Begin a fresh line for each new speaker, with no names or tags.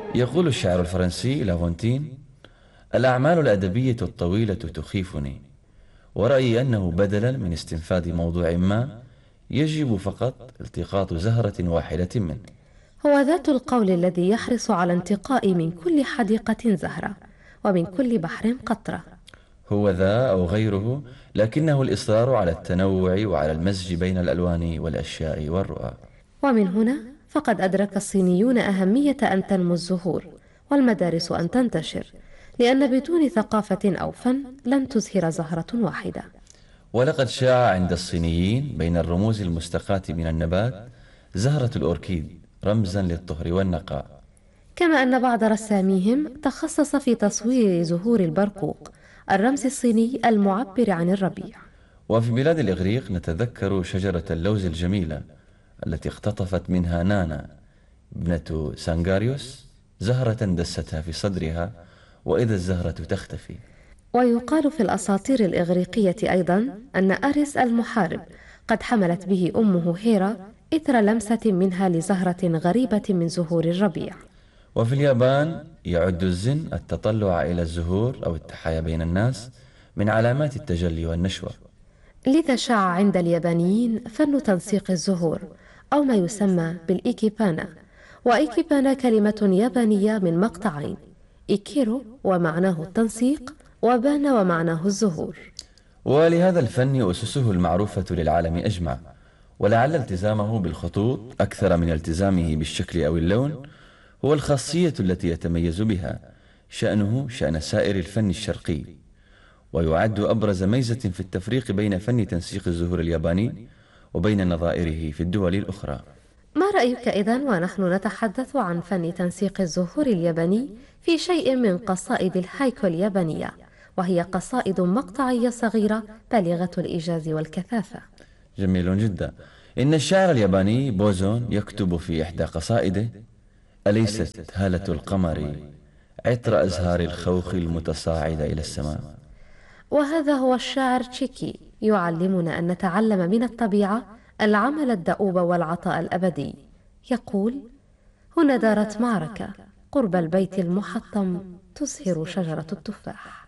يقول الشاعر الفرنسي لافونتين: الأعمال الأدبية الطويلة تخيفني، ورأيي أنه بدلا من استنفاد موضوع ما يجب فقط التقاط زهرة واحدة منه.
هو ذات القول الذي يحرص على انتقاء من كل حديقة زهرة ومن كل بحر قطرة.
هو ذا أو غيره، لكنه الإصرار على التنوع وعلى المزج بين الألوان والأشياء والرؤى.
ومن هنا فقد أدرك الصينيون أهمية أن تنمو الزهور والمدارس أن تنتشر، لأن بدون ثقافة أو فن لن تزهر زهرة واحدة.
ولقد شاع عند الصينيين بين الرموز المستقاة من النبات زهرة الأوركيد رمزا للطهر والنقاء.
كما أن بعض رساميهم تخصص في تصوير زهور البرقوق، الرمز الصيني المعبر عن الربيع.
وفي بلاد الإغريق نتذكر شجرة اللوز الجميلة التي اختطفت منها نانا ابنة سانغاريوس زهرة دستها في صدرها، وإذا الزهرة تختفي.
ويقال في الأساطير الإغريقية أيضا أن أريس المحارب قد حملت به أمه هيرا إثر لمسة منها لزهرة غريبة من زهور الربيع.
وفي اليابان يعد الزن التطلع إلى الزهور أو التحايا بين الناس من علامات التجلي والنشوة.
لذا شاع عند اليابانيين فن تنسيق الزهور، أو ما يسمى بالإيكيبانا. وإيكيبانا كلمة يابانية من مقطعين: إيكيرو ومعناه التنسيق، وبانا ومعناه الزهور.
ولهذا الفن أسسه المعروفة للعالم أجمع، ولعل التزامه بالخطوط أكثر من التزامه بالشكل أو اللون هو الخاصية التي يتميز بها، شأنه شأن سائر الفن الشرقي، ويعد أبرز ميزة في التفريق بين فن تنسيق الزهور الياباني وبين نظائره في الدول الأخرى.
ما رأيك إذن ونحن نتحدث عن فن تنسيق الزهور الياباني في شيء من قصائد الهايكو اليابانية، وهي قصائد مقطعية صغيرة بالغة الإيجاز والكثافة؟
جميل جدا. إن الشاعر الياباني بوزون يكتب في إحدى قصائده: أليست هالة القمر عطر أزهار الخوخ المتصاعدة إلى السماء.
وهذا هو الشاعر تشيكي يعلمنا أن نتعلم من الطبيعة العمل الدؤوب والعطاء الأبدي. يقول: هنا دارت معركة قرب البيت المحطم تزهر شجرة التفاح.